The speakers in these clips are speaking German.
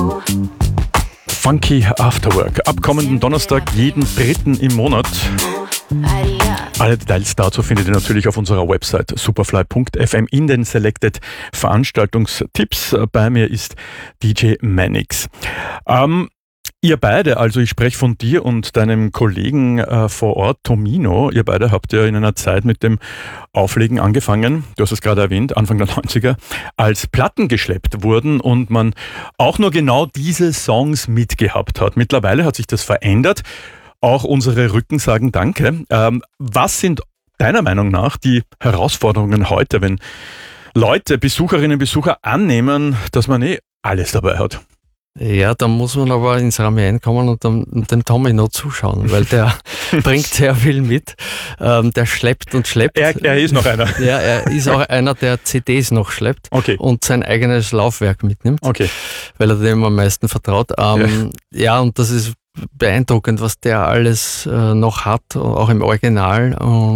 Funky Afterwork. Ab kommenden Donnerstag, jeden 3. im Monat. Alle Details dazu findet ihr natürlich auf unserer Website superfly.fm in den Selected Veranstaltungstipps. Bei mir ist DJ Mannix. Ihr beide, also ich spreche von dir und deinem Kollegen vor Ort, Tomino, ihr beide habt ja in einer Zeit mit dem Auflegen angefangen, du hast es gerade erwähnt, Anfang der 90er, als Platten geschleppt wurden und man auch nur genau diese Songs mitgehabt hat. Mittlerweile hat sich das verändert. Auch unsere Rücken sagen Danke. Was sind deiner Meinung nach die Herausforderungen heute, wenn Leute, Besucherinnen und Besucher annehmen, dass man alles dabei hat? Ja, da muss man aber ins Ramein kommen und dem Tomino zuschauen, weil der bringt sehr viel mit. Der schleppt und schleppt. Er ist noch einer. Ja, er ist auch einer, der CDs noch schleppt und sein eigenes Laufwerk mitnimmt, weil er dem am meisten vertraut. Ja, und das ist beeindruckend, was der alles noch hat, auch im Original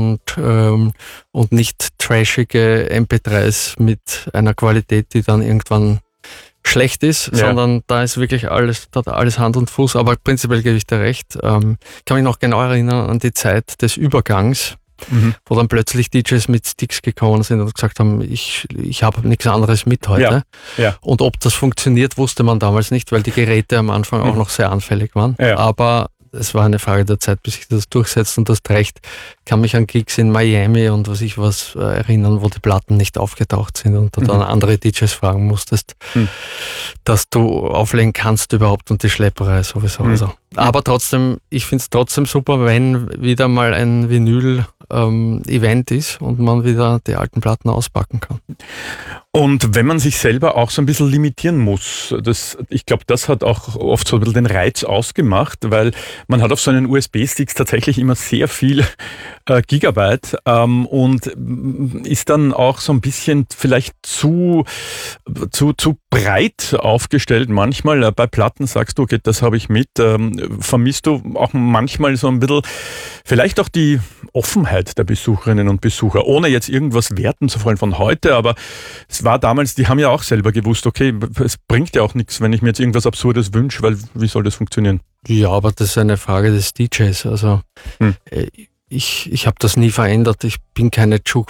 und nicht trashige MP3s mit einer Qualität, die dann irgendwann schlecht ist, sondern da ist wirklich alles Hand und Fuß, aber prinzipiell gebe ich dir recht. Ich kann mich noch genau erinnern an die Zeit des Übergangs, wo dann plötzlich DJs mit Sticks gekommen sind und gesagt haben, ich habe nichts anderes mit heute. Und ob das funktioniert, wusste man damals nicht, weil die Geräte am Anfang auch noch sehr anfällig waren. Aber es war eine Frage der Zeit, bis sich das durchsetzt und das recht. Ich kann mich an Gigs in Miami und was erinnern, wo die Platten nicht aufgetaucht sind und du dann andere DJs fragen musstest, dass du auflegen kannst überhaupt und die Schlepperei sowieso. Also. Aber trotzdem, ich finde es trotzdem super, wenn wieder mal ein Vinyl-Event ist und man wieder die alten Platten auspacken kann. Und wenn man sich selber auch so ein bisschen limitieren muss, ich glaube, das hat auch oft so ein bisschen den Reiz ausgemacht, weil man hat auf so einen USB-Sticks tatsächlich immer sehr viel Gigabyte und ist dann auch so ein bisschen vielleicht zu breit aufgestellt manchmal. Bei Platten sagst du, okay, das habe ich mit. Vermisst du auch manchmal so ein bisschen vielleicht auch die Offenheit der Besucherinnen und Besucher, ohne jetzt irgendwas werten zu wollen von heute, aber es war damals, die haben ja auch selber gewusst, okay, es bringt ja auch nichts, wenn ich mir jetzt irgendwas Absurdes wünsche, weil wie soll das funktionieren? Ja, aber das ist eine Frage des DJs. Also ich habe das nie verändert. Ich bin keine